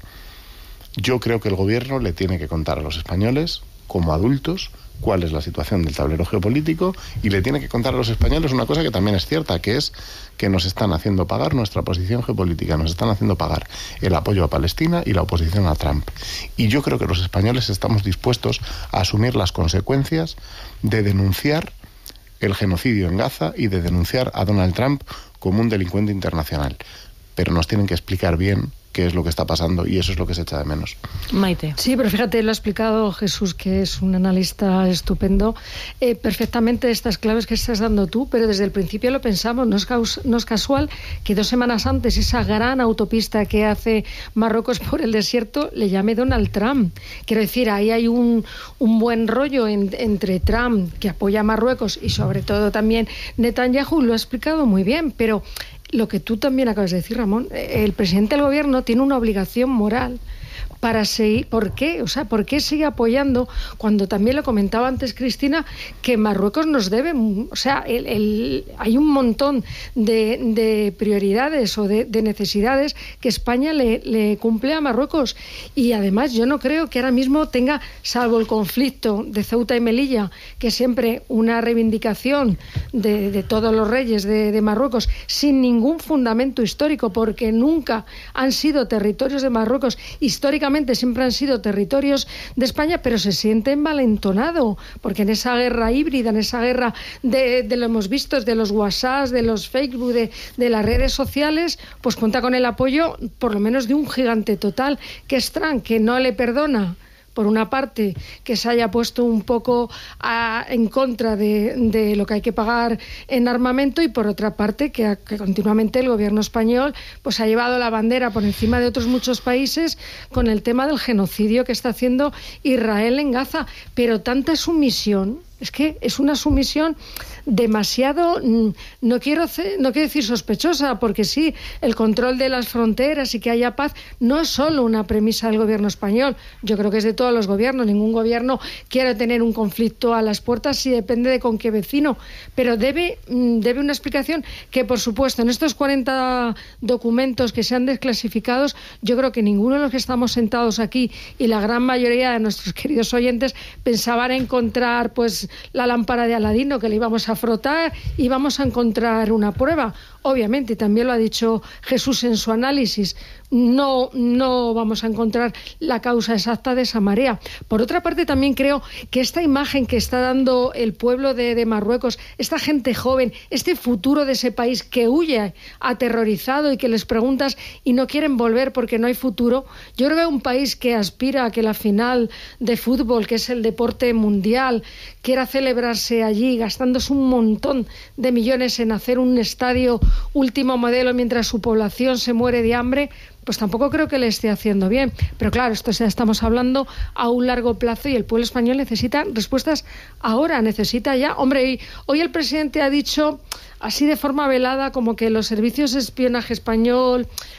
yo creo que el gobierno le tiene que contar a los españoles, como adultos, cuál es la situación del tablero geopolítico y le tiene que contar a los españoles una cosa que también es cierta, que es que nos están haciendo pagar nuestra posición geopolítica, nos están haciendo pagar el apoyo a Palestina y la oposición a Trump. Y yo creo que los españoles estamos dispuestos a asumir las consecuencias de denunciar el genocidio en Gaza y de denunciar a Donald Trump como un delincuente internacional. Pero nos tienen que explicar bien qué es lo que está pasando y eso es lo que se echa de menos. Maite. Sí, pero fíjate, lo ha explicado Jesús, que es un analista estupendo, eh, perfectamente estas claves que estás dando tú, pero desde el principio lo pensamos, no es, caus- no es casual que dos semanas antes esa gran autopista que hace Marruecos por el desierto le llame Donald Trump. Quiero decir, ahí hay un, un buen rollo en, entre Trump, que apoya a Marruecos, y sobre todo también Netanyahu, lo ha explicado muy bien, pero lo que tú también acabas de decir, Ramón, el presidente del gobierno tiene una obligación moral para seguir. ¿Por qué? O sea, ¿por qué sigue apoyando cuando también lo comentaba antes Cristina, que Marruecos nos debe? O sea, el, el, hay un montón de, de prioridades o de, de necesidades que España le, le cumple a Marruecos. Y además yo no creo que ahora mismo tenga, salvo el conflicto de Ceuta y Melilla, que es siempre una reivindicación de, de todos los reyes de, de Marruecos, sin ningún fundamento histórico, porque nunca han sido territorios de Marruecos históricamente, siempre han sido territorios de España, pero se siente envalentonado, porque en esa guerra híbrida, en esa guerra de, de lo hemos visto, de los WhatsApp, de los Facebook, de, de las redes sociales, pues cuenta con el apoyo por lo menos de un gigante total, que es Trump, que no le perdona, por una parte, que se haya puesto un poco a, en contra de, de lo que hay que pagar en armamento, y por otra parte que, que continuamente el gobierno español pues ha llevado la bandera por encima de otros muchos países con el tema del genocidio que está haciendo Israel en Gaza. Pero tanta sumisión, es que es una sumisión demasiado, no quiero, no quiero decir sospechosa, porque sí, el control de las fronteras y que haya paz no es solo una premisa del gobierno español, yo creo que es de todos los gobiernos. Ningún gobierno quiere tener un conflicto a las puertas, si depende de con qué vecino, pero debe, debe una explicación que, por supuesto, en estos cuarenta documentos que se han desclasificados, yo creo que ninguno de los que estamos sentados aquí y la gran mayoría de nuestros queridos oyentes pensaban encontrar pues la lámpara de Aladino que le íbamos a frotar y vamos a encontrar una prueba. Obviamente, también lo ha dicho Jesús en su análisis, no, no vamos a encontrar la causa exacta de esa marea. Por otra parte, también creo que esta imagen que está dando el pueblo de, de Marruecos, esta gente joven, este futuro de ese país que huye aterrorizado y que les preguntas y no quieren volver porque no hay futuro, yo creo que un país que aspira a que la final de fútbol, que es el deporte mundial, quiera celebrarse allí gastándose un montón de millones en hacer un estadio último modelo mientras su población se muere de hambre, pues tampoco creo que le esté haciendo bien. Pero claro, esto ya estamos hablando a un largo plazo y el pueblo español necesita respuestas ahora, necesita ya. Hombre, hoy el presidente ha dicho así de forma velada como que los servicios de espionaje español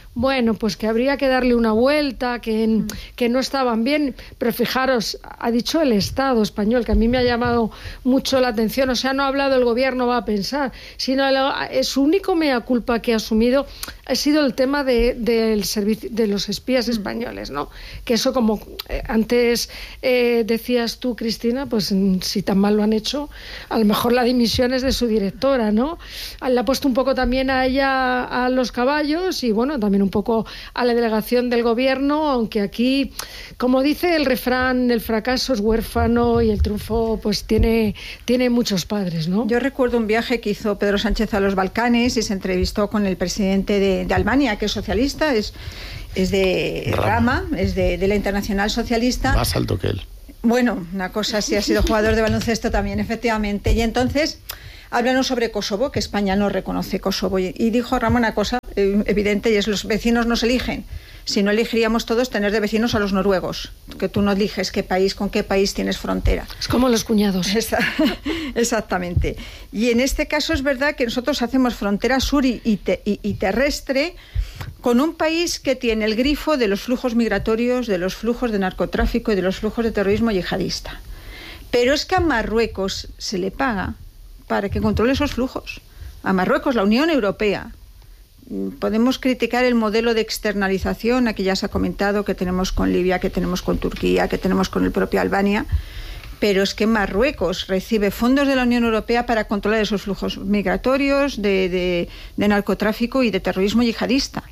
bueno, pues que habría que darle una vuelta, que, mm. que no estaban bien, pero fijaros, ha dicho el Estado español, que a mí me ha llamado mucho la atención, o sea, no ha hablado el gobierno, va a pensar, sino el, su único mea culpa que ha asumido ha sido el tema de, del servicio, de los espías mm. españoles, ¿no? Que eso, como eh, antes eh, decías tú, Cristina, pues si tan mal lo han hecho, a lo mejor la dimisión es de su directora, ¿no? Le ha puesto un poco también a ella a los caballos y bueno, también un poco a la delegación del gobierno, aunque aquí, como dice el refrán, el fracaso es huérfano y el triunfo pues tiene, tiene muchos padres, ¿no? Yo recuerdo un viaje que hizo Pedro Sánchez a los Balcanes y se entrevistó con el presidente de, de Albania, que es socialista, es, es de Rama, Rama es de, de la Internacional Socialista. Más alto que él. Bueno, una cosa así, ha sido jugador de baloncesto también, efectivamente. Y entonces hablaron sobre Kosovo, que España no reconoce Kosovo. Y dijo Ramón una cosa eh, evidente, y es: los vecinos nos eligen. Si no, elegiríamos todos tener de vecinos a los noruegos, que tú no eliges qué país, con qué país tienes frontera. Es como los cuñados. Exactamente. Y en este caso es verdad que nosotros hacemos frontera sur y, y, te, y, y terrestre con un país que tiene el grifo de los flujos migratorios, de los flujos de narcotráfico y de los flujos de terrorismo yihadista. Pero es que a Marruecos se le paga para que controle esos flujos. A Marruecos, la Unión Europea. Podemos criticar el modelo de externalización, aquí ya se ha comentado, que tenemos con Libia, que tenemos con Turquía, que tenemos con el propio Albania, pero es que Marruecos recibe fondos de la Unión Europea para controlar esos flujos migratorios de, de, de narcotráfico y de terrorismo yihadista.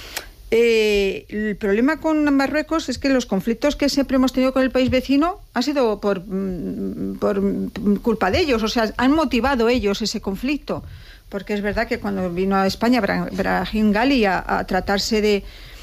Eh, el problema con Marruecos es que los conflictos que siempre hemos tenido con el país vecino ha sido por, por culpa de ellos, o sea, han motivado ellos ese conflicto. Porque es verdad que cuando vino a España Brahim Ghali a, a tratarse de,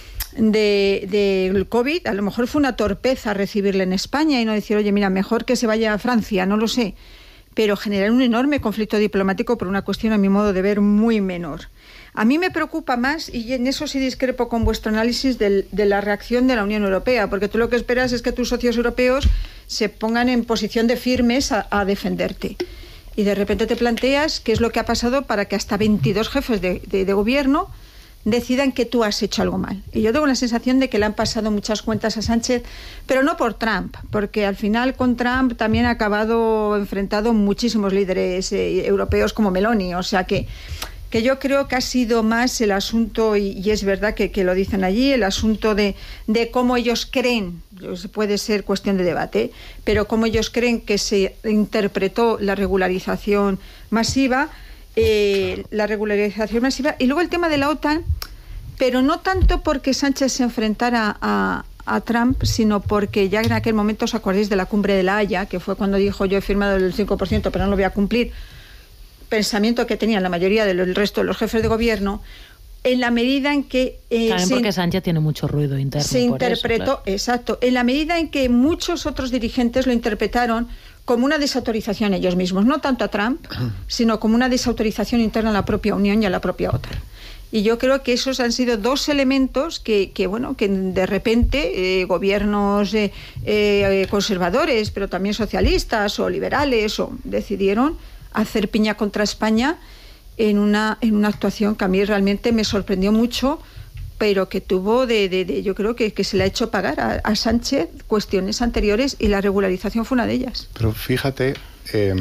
de, de el COVID, a lo mejor fue una torpeza recibirle en España y no decir, oye, mira, mejor que se vaya a Francia, no lo sé. Pero generar un enorme conflicto diplomático por una cuestión, a mi modo de ver, muy menor. A mí me preocupa más, y en eso sí discrepo con vuestro análisis, del, de la reacción de la Unión Europea, porque tú lo que esperas es que tus socios europeos se pongan en posición de firmes a, a defenderte. Y de repente te planteas qué es lo que ha pasado para que hasta veintidós jefes de, de, de gobierno decidan que tú has hecho algo mal. Y yo tengo la sensación de que le han pasado muchas cuentas a Sánchez, pero no por Trump, porque al final con Trump también ha acabado enfrentado muchísimos líderes eh, europeos como Meloni, o sea que, que yo creo que ha sido más el asunto, y, y es verdad que, que lo dicen allí, el asunto de, de cómo ellos creen, puede ser cuestión de debate, pero cómo ellos creen que se interpretó la regularización masiva, eh, la regularización masiva, y luego el tema de la OTAN, pero no tanto porque Sánchez se enfrentara a, a Trump, sino porque ya en aquel momento, os acordáis de la cumbre de La Haya, que fue cuando dijo: yo he firmado el cinco por ciento, pero no lo voy a cumplir, pensamiento que tenían la mayoría del resto de los jefes de gobierno, en la medida en que... Eh, También porque Sánchez tiene mucho ruido interno. Se interpretó, eso, claro. Exacto, en la medida en que muchos otros dirigentes lo interpretaron como una desautorización ellos mismos, no tanto a Trump, sino como una desautorización interna a la propia Unión y a la propia OTAN. Y yo creo que esos han sido dos elementos que, que bueno, que de repente eh, gobiernos eh, eh, conservadores, pero también socialistas o liberales, o decidieron hacer piña contra España en una, en una actuación que a mí realmente me sorprendió mucho, pero que tuvo de, de, de yo creo que, que se le ha hecho pagar a, a Sánchez cuestiones anteriores, y la regularización fue una de ellas. Pero fíjate eh,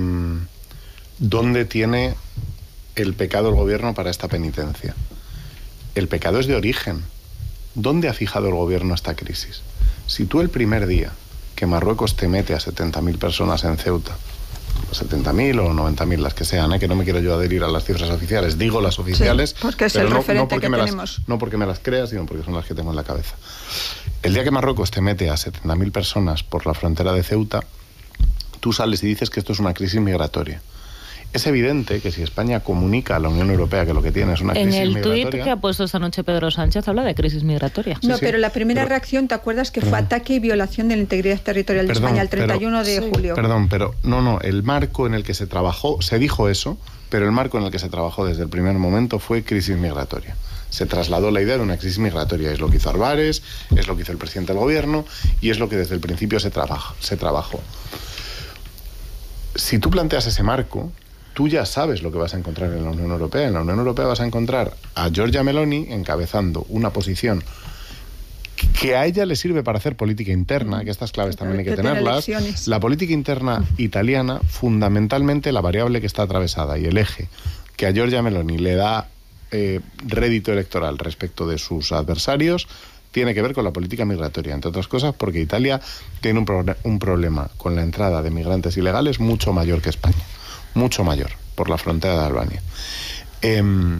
dónde tiene el pecado el gobierno para esta penitencia. El pecado es de origen. ¿Dónde ha fijado el gobierno esta crisis? Si tú el primer día que Marruecos te mete a setenta mil personas en Ceuta, setenta mil o noventa mil, las que sean, ¿eh? Que no me quiero yo adherir a las cifras oficiales, digo las oficiales, sí, porque es pero el no, referente no porque que me tenemos. Las, no porque me las crea, sino porque son las que tengo en la cabeza. El día que Marruecos te mete a setenta mil personas por la frontera de Ceuta, tú sales y dices que esto es una crisis migratoria. Es evidente que si España comunica a la Unión Europea que lo que tiene es una crisis migratoria... En el migratoria... tuit que ha puesto esta noche Pedro Sánchez habla de crisis migratoria. No, sí, sí, pero la primera pero, reacción, ¿te acuerdas que perdón. fue ataque y violación de la integridad territorial de Perdón, España el treinta y uno pero, de sí, julio? Perdón, pero no, no, el marco en el que se trabajó, se dijo eso, pero el marco en el que se trabajó desde el primer momento fue crisis migratoria. Se trasladó la idea de una crisis migratoria. Es lo que hizo Álvarez, es lo que hizo el presidente del gobierno y es lo que desde el principio se, trabaja, se trabajó. Si tú planteas ese marco, tú ya sabes lo que vas a encontrar en la Unión Europea. En la Unión Europea vas a encontrar a Giorgia Meloni encabezando una posición que a ella le sirve para hacer política interna, que estas claves también hay que tenerlas. La política interna italiana, fundamentalmente la variable que está atravesada y el eje que a Giorgia Meloni le da eh, rédito electoral respecto de sus adversarios, tiene que ver con la política migratoria, entre otras cosas porque Italia tiene un, pro un problema con la entrada de migrantes ilegales mucho mayor que España, mucho mayor, por la frontera de Albania. Eh,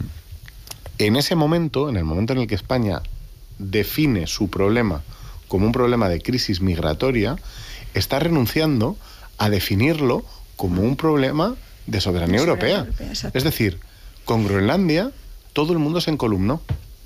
en ese momento, en el momento en el que España define su problema como un problema de crisis migratoria, está renunciando a definirlo como un problema de soberanía europea. europea es decir, con Groenlandia todo el mundo se encolumnó.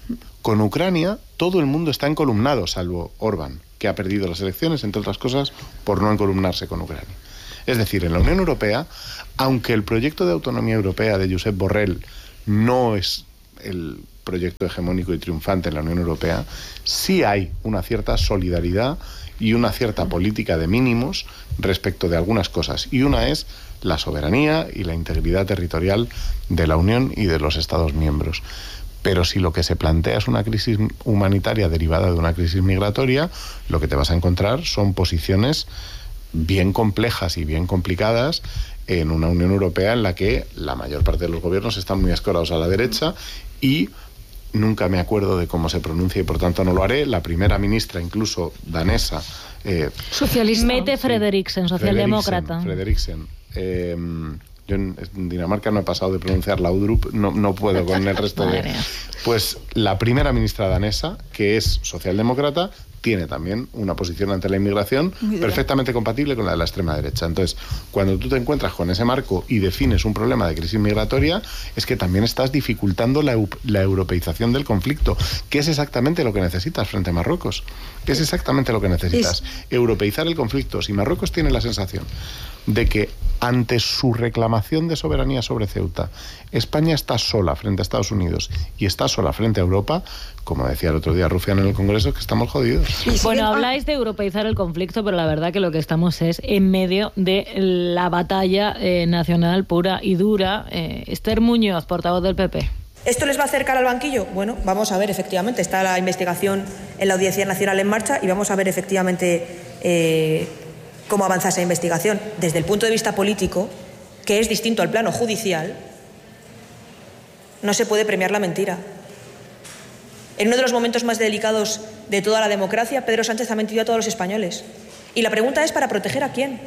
Con Ucrania todo el mundo está encolumnado, salvo Orbán, que ha perdido las elecciones, entre otras cosas, por no encolumnarse con Ucrania. Es decir, en la Unión Europea, aunque el proyecto de autonomía europea de Josep Borrell no es el proyecto hegemónico y triunfante en la Unión Europea, sí hay una cierta solidaridad y una cierta política de mínimos respecto de algunas cosas. Y una es la soberanía y la integridad territorial de la Unión y de los Estados miembros. Pero si lo que se plantea es una crisis humanitaria derivada de una crisis migratoria, lo que te vas a encontrar son posiciones bien complejas y bien complicadas en una Unión Europea en la que la mayor parte de los gobiernos están muy escorados a la derecha y nunca me acuerdo de cómo se pronuncia y por tanto no lo haré. La primera ministra, incluso danesa, eh, socialista, Mette Frederiksen, socialdemócrata. Frederiksen. Eh, yo en Dinamarca no he pasado de pronunciar la Udrup, no, no puedo con el resto de... Pues la primera ministra danesa, que es socialdemócrata, tiene también una posición ante la inmigración perfectamente compatible con la de la extrema derecha. Entonces, cuando tú te encuentras con ese marco y defines un problema de crisis migratoria, es que también estás dificultando la, la europeización del conflicto, que es exactamente lo que necesitas frente a Marruecos. Que es exactamente lo que necesitas. Es... europeizar el conflicto. Si Marruecos tiene la sensación de que ante su reclamación de soberanía sobre Ceuta, España está sola frente a Estados Unidos y está sola frente a Europa, como decía el otro día Rufián en el Congreso, que estamos jodidos. Bueno, habláis de europeizar el conflicto, pero la verdad que lo que estamos es en medio de la batalla eh, nacional pura y dura. Eh, Esther Muñoz, portavoz del P P. ¿Esto les va a acercar al banquillo? Bueno, vamos a ver, efectivamente. Está la investigación en la Audiencia Nacional en marcha y vamos a ver, efectivamente, eh, cómo avanza esa investigación. Desde el punto de vista político, que es distinto al plano judicial, no se puede premiar la mentira. En uno de los momentos más delicados de toda la democracia, Pedro Sánchez ha mentido a todos los españoles. Y la pregunta es, ¿para proteger a quién?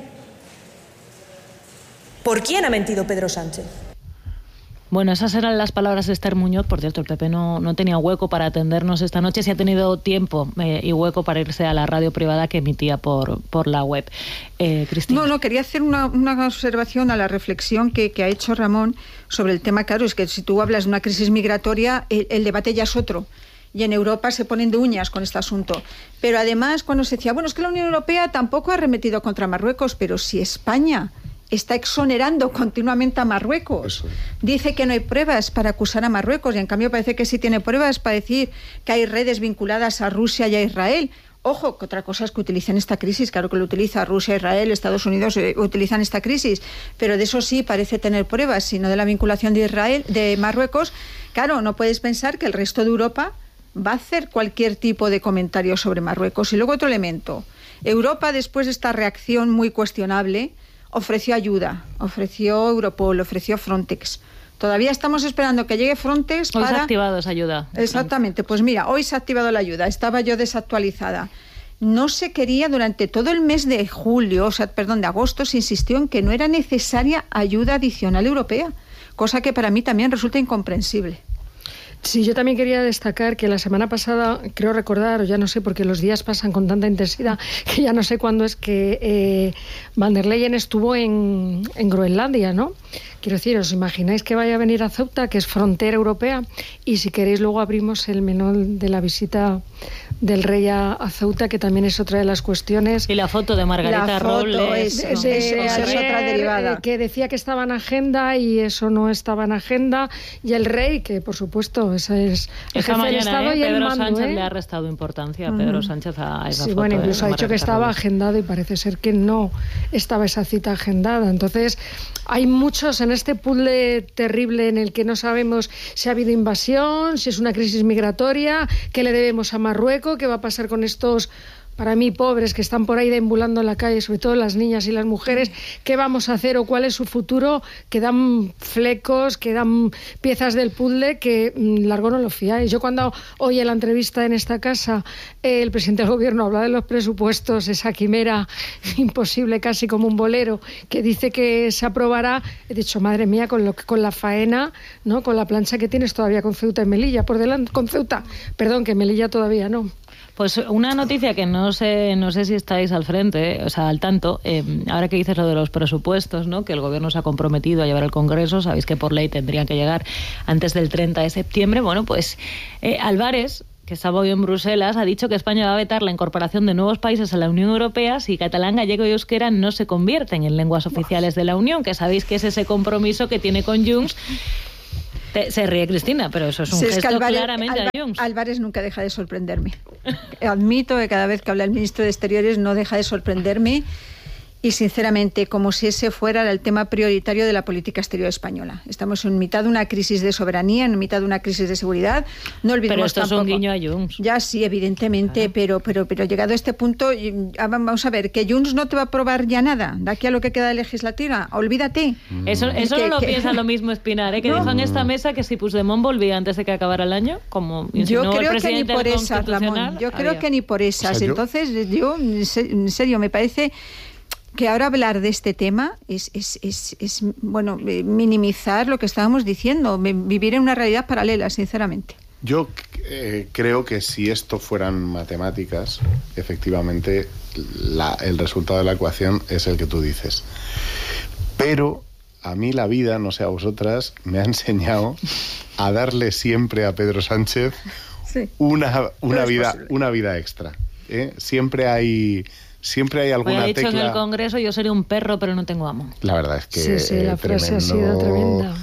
¿Por quién ha mentido Pedro Sánchez? Bueno, esas eran las palabras de Esther Muñoz. Por cierto, el P P no, no tenía hueco para atendernos esta noche, sí ha tenido tiempo eh, y hueco para irse a la radio privada que emitía por, por la web. Eh, Cristina. No, no, quería hacer una, una observación a la reflexión que, que ha hecho Ramón sobre el tema. Claro, es que si tú hablas de una crisis migratoria, el, el debate ya es otro. Y en Europa se ponen de uñas con este asunto. Pero además, cuando se decía, bueno, es que la Unión Europea tampoco ha arremetido contra Marruecos, pero si España está exonerando continuamente a Marruecos. Dice que no hay pruebas para acusar a Marruecos y en cambio parece que sí tiene pruebas para decir que hay redes vinculadas a Rusia y a Israel. Ojo, que otra cosa es que utilicen esta crisis, claro que lo utiliza Rusia, Israel, Estados Unidos eh, utilizan esta crisis, pero de eso sí parece tener pruebas, sino de la vinculación de Israel, de Marruecos. Claro, no puedes pensar que el resto de Europa va a hacer cualquier tipo de comentario sobre Marruecos. Y luego otro elemento. Europa, después de esta reacción muy cuestionable, ofreció ayuda, ofreció Europol, ofreció Frontex. Todavía estamos esperando que llegue Frontex para... Hoy se ha activado esa ayuda. Exactamente, pues mira, hoy se ha activado la ayuda, estaba yo desactualizada. No se quería durante todo el mes de julio, o sea, perdón, de agosto, se insistió en que no era necesaria ayuda adicional europea, cosa que para mí también resulta incomprensible. Sí, yo también quería destacar que la semana pasada, creo recordar, o ya no sé, porque los días pasan con tanta intensidad, que ya no sé cuándo es que eh, Van der Leyen estuvo en, en Groenlandia, ¿no? Quiero decir, ¿os imagináis que vaya a venir a Ceuta, que es frontera europea? Y si queréis luego abrimos el menú de la visita del rey a, a Ceuta, que también es otra de las cuestiones. Y la foto de Margarita la foto Robles. Es, de, es, de, es, es ayer, otra derivada. Que decía que estaba en agenda y eso no estaba en agenda. Y el rey, que por supuesto ese es el Esta jefe del mañana, Estado ¿eh? y el Pedro mando. Sánchez ¿eh? le ha restado importancia a Pedro Sánchez a esa sí, foto. Bueno, incluso de ha dicho que estaba Robles. agendado y parece ser que no estaba esa cita agendada. Entonces, hay muchos en este puzzle terrible en el que no sabemos si ha habido invasión, si es una crisis migratoria, qué le debemos a Marruecos, qué va a pasar con estos, para mí, pobres que están por ahí deambulando en la calle, sobre todo las niñas y las mujeres, qué vamos a hacer o cuál es su futuro, que dan flecos, que dan piezas del puzzle que mmm, largo no lo fiáis. Yo cuando oí en la entrevista en esta casa eh, el presidente del gobierno habla de los presupuestos, esa quimera imposible casi como un bolero, que dice que se aprobará, he dicho, madre mía, con lo que, con la faena, ¿no? Con la plancha que tienes todavía con Ceuta y Melilla por delante, con Ceuta, perdón, que Melilla todavía no. Pues una noticia que no sé no sé si estáis al frente, o sea, al tanto, eh, ahora que dices lo de los presupuestos, ¿no? Que el gobierno se ha comprometido a llevar al Congreso, sabéis que por ley tendrían que llegar antes del treinta de septiembre. Bueno, pues eh, Álvarez, que estaba hoy en Bruselas, ha dicho que España va a vetar la incorporación de nuevos países a la Unión Europea si catalán, gallego y euskera no se convierten en lenguas oficiales de la Unión, que sabéis que es ese compromiso que tiene con Junts. Te, se ríe Cristina, pero eso es un sí, gesto es que Álvarez, claramente Álvarez, a Junts. Álvarez nunca deja de sorprenderme. Admito que cada vez que habla el ministro de Exteriores no deja de sorprenderme. Y sinceramente, como si ese fuera el tema prioritario de la política exterior española. Estamos en mitad de una crisis de soberanía, en mitad de una crisis de seguridad. No olvidemos pero esto tampoco, es un guiño a Junts. Ya sí, evidentemente, claro. pero, pero, pero llegado a este punto, vamos a ver, que Junts no te va a aprobar ya nada de aquí a lo que queda de legislatura. Olvídate. Eso, eso que, no lo que... piensa lo mismo Espinar, ¿eh? Que no. dijo en esta mesa que si Puigdemont volvía antes de que acabara el año, como insinuó yo creo el presidente que ni por del esas, Ramón. Yo creo había. que ni por esas. O sea, yo... Entonces, yo, en serio, me parece que ahora hablar de este tema es, es, es, es bueno, minimizar lo que estábamos diciendo, vivir en una realidad paralela, sinceramente. Yo eh, creo que si esto fueran matemáticas, efectivamente la, el resultado de la ecuación es el que tú dices. Pero a mí la vida, no sé a vosotras, me ha enseñado a darle siempre a Pedro Sánchez sí. una, una, vida, una vida extra. ¿eh? Siempre hay... Siempre hay alguna Hoy ha dicho tecla... en el Congreso, yo seré un perro, pero no tengo amo. La verdad es que... Sí, sí, la frase ha sido tremenda.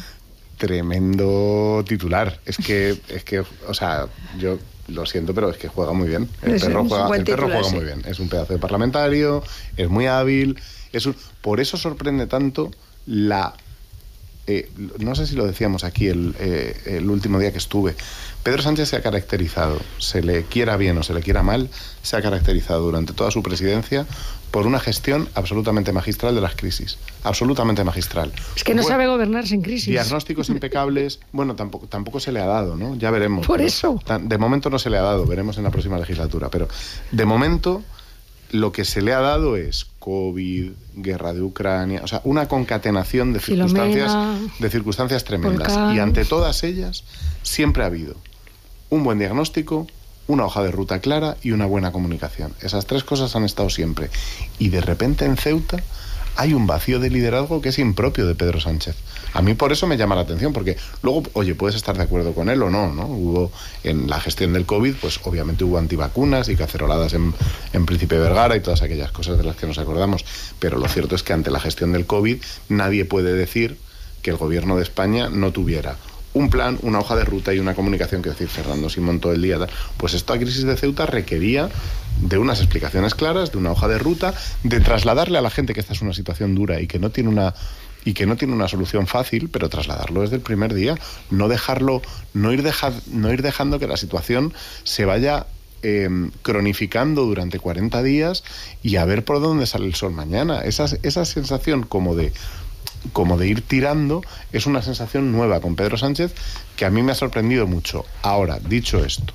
Tremendo titular. Es que, es que, o sea, yo lo siento, pero es que juega muy bien. El sí, perro juega, el titular, perro juega sí. muy bien. Es un pedazo de parlamentario, es muy hábil. Es un... Por eso sorprende tanto la... Eh, no sé si lo decíamos aquí el, eh, el último día que estuve. Pedro Sánchez se ha caracterizado, se le quiera bien o se le quiera mal, se ha caracterizado durante toda su presidencia por una gestión absolutamente magistral de las crisis. Absolutamente magistral. Es que no bueno, sabe gobernar sin crisis. Diagnósticos impecables, bueno, tampoco, tampoco se le ha dado, ¿no? Ya veremos. Por eso. De momento no se le ha dado, veremos en la próxima legislatura. Pero de momento lo que se le ha dado es COVID, guerra de Ucrania, o sea, una concatenación de circunstancias, Filomena, de circunstancias tremendas. Volcán. Y ante todas ellas siempre ha habido un buen diagnóstico, una hoja de ruta clara y una buena comunicación. Esas tres cosas han estado siempre. Y de repente en Ceuta hay un vacío de liderazgo que es impropio de Pedro Sánchez. A mí por eso me llama la atención, porque luego, oye, puedes estar de acuerdo con él o no, ¿no? Hubo, en la gestión del COVID, pues obviamente hubo antivacunas y caceroladas en, en Príncipe Vergara y todas aquellas cosas de las que nos acordamos. Pero lo cierto es que ante la gestión del COVID nadie puede decir que el gobierno de España no tuviera un plan, una hoja de ruta y una comunicación, que decir, Fernando Simón todo el día. Pues esta crisis de Ceuta requería de unas explicaciones claras, de una hoja de ruta, de trasladarle a la gente que esta es una situación dura y que no tiene una y que no tiene una solución fácil, pero trasladarlo desde el primer día, no dejarlo, no ir deja, no ir dejando que la situación se vaya eh, cronificando durante cuarenta días y a ver por dónde sale el sol mañana. Esa, esa sensación como de como de ir tirando es una sensación nueva con Pedro Sánchez que a mí me ha sorprendido mucho. Ahora, dicho esto,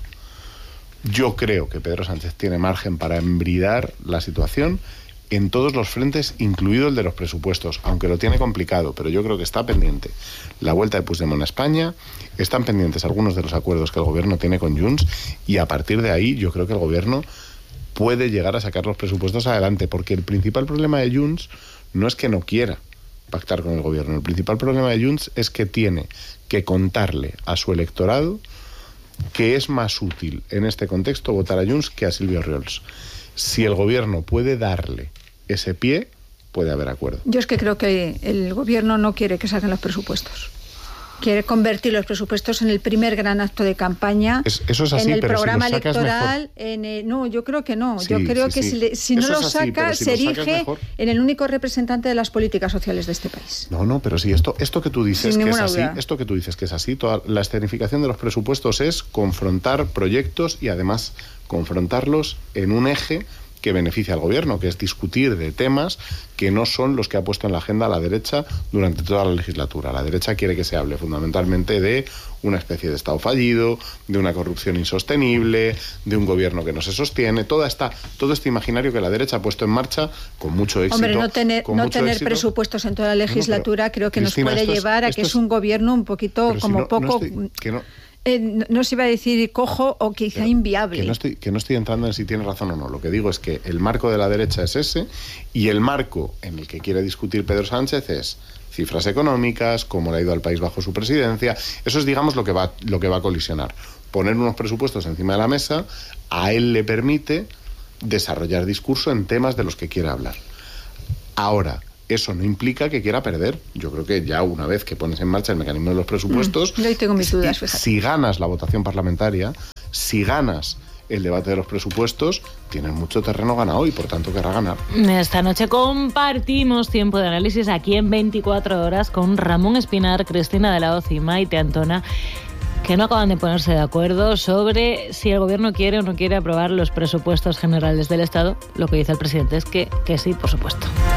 yo creo que Pedro Sánchez tiene margen para embridar la situación en todos los frentes, incluido el de los presupuestos, aunque lo tiene complicado, pero yo creo que está pendiente la vuelta de Puigdemont a España, están pendientes algunos de los acuerdos que el gobierno tiene con Junts, y a partir de ahí yo creo que el gobierno puede llegar a sacar los presupuestos adelante, porque el principal problema de Junts no es que no quiera pactar con el gobierno, el principal problema de Junts es que tiene que contarle a su electorado que es más útil en este contexto votar a Junts que a Silvio Orriols. Si el gobierno puede darle ese pie, puede haber acuerdo. Yo es que creo que el gobierno no quiere que salgan los presupuestos. Quiere convertir los presupuestos en el primer gran acto de campaña, es, eso es así, en el pero programa si lo sacas electoral. Mejor. En el, no, yo creo que no. Sí, yo creo sí, que sí. si, le, si no lo así, saca, si se lo erige en el único representante de las políticas sociales de este país. No, no, pero sí, esto, esto que tú dices Sin que es así, duda. esto que tú dices que es así, toda la escenificación de los presupuestos es confrontar proyectos y además confrontarlos en un eje que beneficia al gobierno, que es discutir de temas que no son los que ha puesto en la agenda la derecha durante toda la legislatura. La derecha quiere que se hable fundamentalmente de una especie de Estado fallido, de una corrupción insostenible, de un gobierno que no se sostiene, toda esta, todo este imaginario que la derecha ha puesto en marcha con mucho éxito. Hombre, no tener, con no mucho tener éxito. presupuestos en toda la legislatura, no, pero, creo que Cristina, nos puede es, llevar a que es, es un gobierno un poquito como si no, poco... No estoy, que no, Eh, no, no se iba a decir cojo o quizá Pero inviable. Que no, estoy, que no estoy entrando en si tiene razón o no. Lo que digo es que el marco de la derecha es ese y el marco en el que quiere discutir Pedro Sánchez es cifras económicas, cómo le ha ido al país bajo su presidencia. Eso es, digamos, lo que va, lo que va a colisionar. Poner unos presupuestos encima de la mesa a él le permite desarrollar discurso en temas de los que quiera hablar. Ahora, eso no implica que quiera perder. Yo creo que ya una vez que pones en marcha el mecanismo de los presupuestos, mm, yo tengo mis dudas, si, si ganas la votación parlamentaria, si ganas el debate de los presupuestos, tienes mucho terreno ganado y por tanto querrá ganar. Esta noche compartimos tiempo de análisis aquí en veinticuatro horas con Ramón Espinar, Cristina de la Hoz y Maite Antona, que no acaban de ponerse de acuerdo sobre si el gobierno quiere o no quiere aprobar los presupuestos generales del Estado. Lo que dice el presidente es que, que sí, por supuesto.